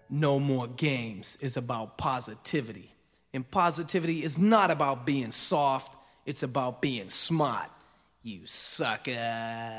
No More Games is about positivity. And positivity is not about being soft, it's about being smart. You sucker.